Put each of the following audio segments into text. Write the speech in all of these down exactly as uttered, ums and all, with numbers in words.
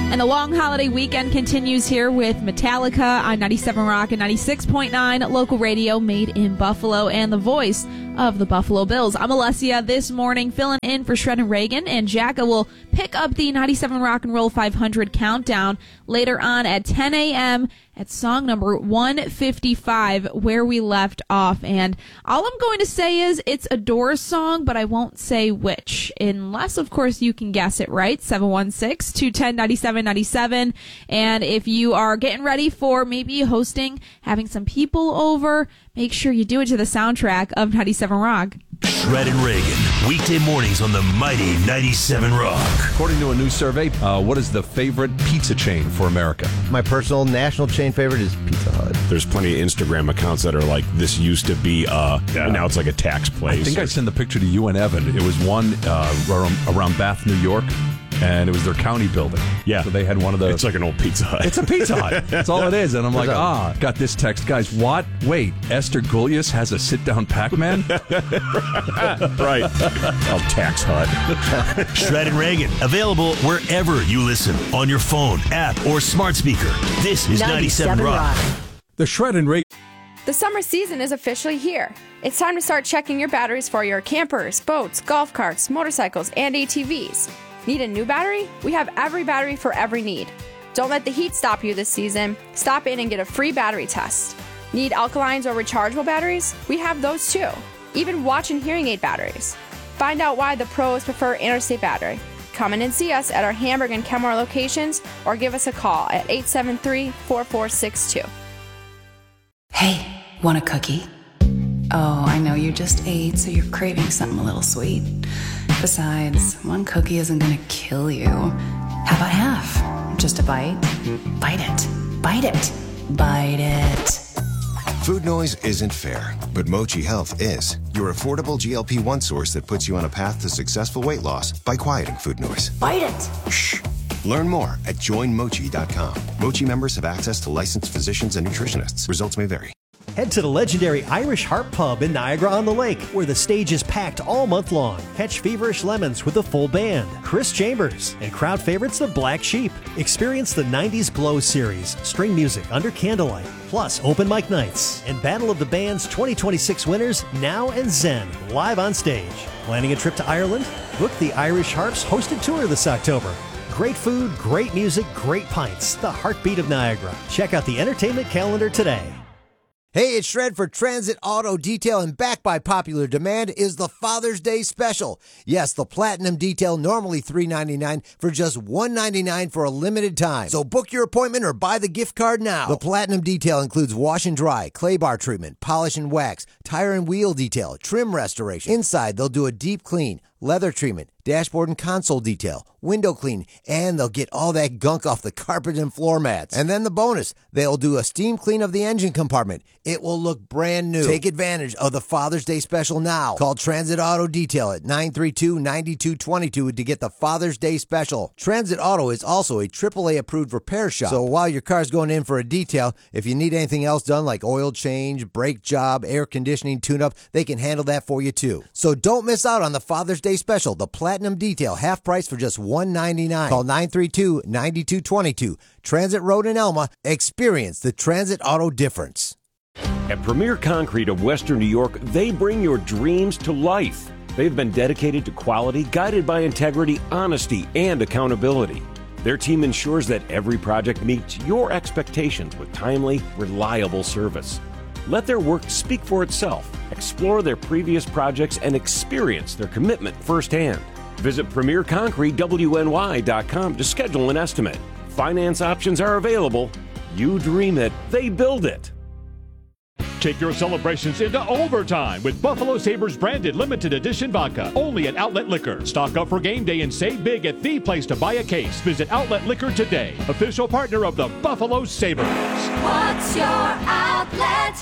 And the long holiday weekend continues here with Metallica on ninety-seven Rock and ninety-six point nine local radio made in Buffalo and the voice of the Buffalo Bills. I'm Alessia this morning filling in for Shred and Reagan, and Jacka will pick up the ninety-seven Rock and Roll five hundred countdown later on at ten a.m. at song number one fifty-five, where we left off. And all I'm going to say is it's a Doors song, but I won't say which, unless, of course, you can guess it right. seven one six, two one zero, nine seven nine seven. And if you are getting ready for maybe hosting, having some people over, make sure you do it to the soundtrack of ninety-seven Rock. Shred and Reagan, weekday mornings on the mighty ninety-seven Rock. According to a new survey, uh, what is the favorite pizza chain for America? My personal national chain favorite is Pizza Hut. There's plenty of Instagram accounts that are like, this used to be, uh, yeah. and now it's like a tax place. I think I sent the picture to you and Evan. It was one uh, around, around Bath, New York, and it was their county building. Yeah. So they had one of the... It's like an old Pizza Hut. It's a Pizza Hut. That's all it is. And I'm like, ah, got this text. Guys, what? Wait, Esther Gullius has a sit-down Pac-Man? Right. Oh, Tax Hut. Shred and Reagan, available wherever you listen, on your phone, app, or smart speaker. This is ninety-seven Rock. The Shred and Reagan... The summer season is officially here. It's time to start checking your batteries for your campers, boats, golf carts, motorcycles, and A T Vs. Need a new battery? We have every battery for every need. Don't let the heat stop you this season. Stop in and get a free battery test. Need alkalines or rechargeable batteries? We have those too. Even watch and hearing aid batteries. Find out why the pros prefer Interstate Battery. Come in and see us at our Hamburg and Kenmore locations or give us a call at eight seven three, four four six two. Hey, want a cookie? Oh, I know you just ate, so you're craving something a little sweet. Besides, one cookie isn't gonna kill you. How about half? Just a bite? Bite it. Bite it. Bite it. Food noise isn't fair, but Mochi Health is. Your affordable G L P one source that puts you on a path to successful weight loss by quieting food noise. Bite it. Shh. Learn more at join mochi dot com. Mochi members have access to licensed physicians and nutritionists. Results may vary. Head to the legendary Irish Harp Pub in Niagara-on-the-Lake, where the stage is packed all month long. Catch Feverish Lemons with a full band, Chris Chambers, and crowd favorites the Black Sheep. Experience the nineties Glow series, string music under candlelight, plus open mic nights, and Battle of the Bands twenty twenty-six winners, Now and Zen, live on stage. Planning a trip to Ireland? Book the Irish Harps hosted tour this October. Great food, great music, great pints. The heartbeat of Niagara. Check out the entertainment calendar today. Hey, it's Shred for Transit Auto Detail, and back by popular demand is the Father's Day Special. Yes, the Platinum Detail, normally three ninety-nine, for just one ninety-nine for a limited time. So book your appointment or buy the gift card now. The Platinum Detail includes wash and dry, clay bar treatment, polish and wax, tire and wheel detail, trim restoration. Inside, they'll do a deep clean, leather treatment, dashboard and console detail, window clean, and they'll get all that gunk off the carpet and floor mats. And then the bonus, they'll do a steam clean of the engine compartment. It will look brand new. Take advantage of the Father's Day Special now. Call Transit Auto Detail at nine three two, nine two two two to get the Father's Day Special. Transit Auto is also a triple A approved repair shop. So while your car's going in for a detail, if you need anything else done like oil change, brake job, air conditioning, tune-up, they can handle that for you too. So don't miss out on the Father's Day Special, the Platinum Detail, half price for just one ninety-nine. Call nine three two, nine two two two. Transit Road in Elma. Experience the Transit Auto difference. At Premier Concrete of Western New York, they bring your dreams to life. They've been dedicated to quality, guided by integrity, honesty, and accountability. Their team ensures that every project meets your expectations with timely, reliable service. Let their work speak for itself. Explore their previous projects and experience their commitment firsthand. Visit premier concrete w n y dot com to schedule an estimate. Finance options are available. You dream it, they build it. Take your celebrations into overtime with Buffalo Sabres branded limited edition vodka. Only at Outlet Liquor. Stock up for game day and save big at the place to buy a case. Visit Outlet Liquor today. Official partner of the Buffalo Sabres. What's your outlet?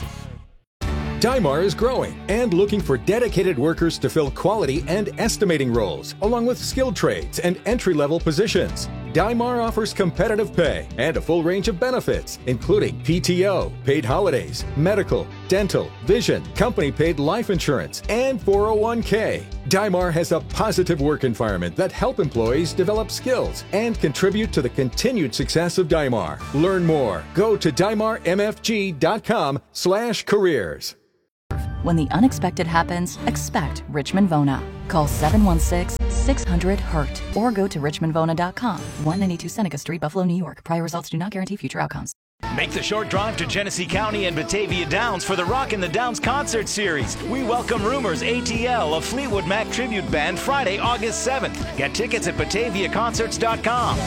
Dymar is growing and looking for dedicated workers to fill quality and estimating roles, along with skilled trades and entry-level positions. Dymar offers competitive pay and a full range of benefits, including P T O, paid holidays, medical, dental, vision, company-paid life insurance, and four oh one k. Dymar has a positive work environment that help employees develop skills and contribute to the continued success of Dymar. Learn more. Go to dymar m f g dot com slash careers. When the unexpected happens, expect Richmond Vona. Call seven one six, six hundred, hurt or go to richmond vona dot com. one ninety-two Seneca Street, Buffalo, New York. Prior results do not guarantee future outcomes. Make the short drive to Genesee County and Batavia Downs for the Rock in the Downs concert series. We welcome Rumors A T L, a Fleetwood Mac tribute band, Friday, August seventh. Get tickets at batavia concerts dot com.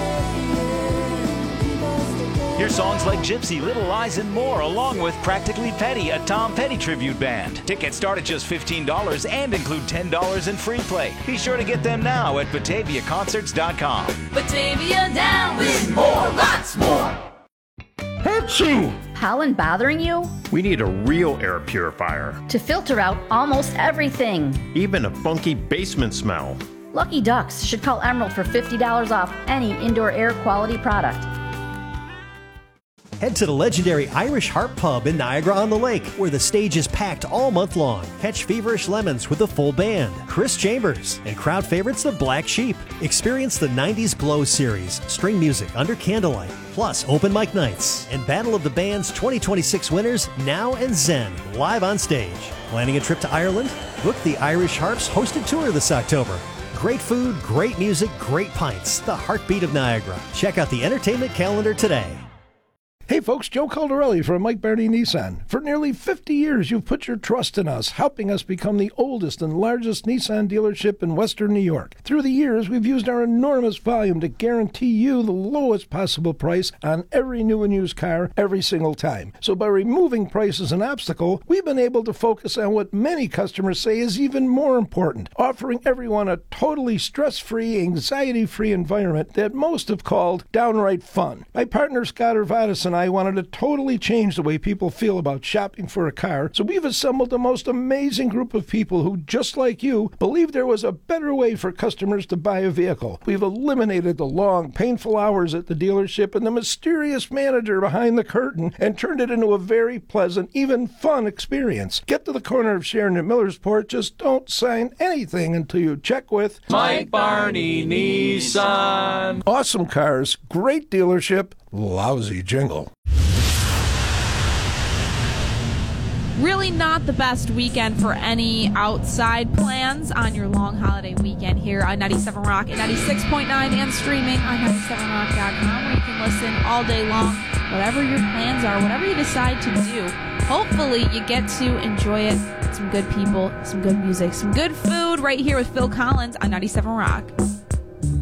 Hear songs like Gypsy, Little Lies, and more, along with Practically Petty, a Tom Petty tribute band. Tickets start at just fifteen dollars and include ten dollars in free play. Be sure to get them now at batavia concerts dot com. Batavia down with more, lots more. Achoo! Pollen bothering you? We need a real air purifier. To filter out almost everything. Even a funky basement smell. Lucky Ducks should call Emerald for fifty dollars off any indoor air quality product. Head to the legendary Irish Harp Pub in Niagara-on-the-Lake, where the stage is packed all month long. Catch Feverish Lemons with the full band, Chris Chambers, and crowd favorites the Black Sheep. Experience the nineties Glow series, string music under candlelight, plus open mic nights, and Battle of the Bands twenty twenty-six winners, Now and Zen, live on stage. Planning a trip to Ireland? Book the Irish Harps hosted tour this October. Great food, great music, great pints. The heartbeat of Niagara. Check out the entertainment calendar today. Hey folks, Joe Caldarelli from Mike Barney Nissan. For nearly fifty years, you've put your trust in us, helping us become the oldest and largest Nissan dealership in Western New York. Through the years, we've used our enormous volume to guarantee you the lowest possible price on every new and used car every single time. So by removing price as an obstacle, we've been able to focus on what many customers say is even more important, offering everyone a totally stress-free, anxiety-free environment that most have called downright fun. My partner Scott Urvatis and I wanted to totally change the way people feel about shopping for a car, so we've assembled the most amazing group of people who, just like you, believe there was a better way for customers to buy a vehicle. We've eliminated the long, painful hours at the dealership and the mysterious manager behind the curtain and turned it into a very pleasant, even fun experience. Get to the corner of Sharon and Millersport, just don't sign anything until you check with Mike Barney Nissan. Awesome cars, great dealership, lousy jingle. Really not the best weekend for any outside plans on your long holiday weekend here on ninety-seven Rock and ninety-six point nine and streaming on ninety-seven rock dot com, where you can listen all day long, whatever your plans are, whatever you decide to do. Hopefully you get to enjoy it. Some good people, some good music, some good food right here with Phil Collins on ninety-seven Rock.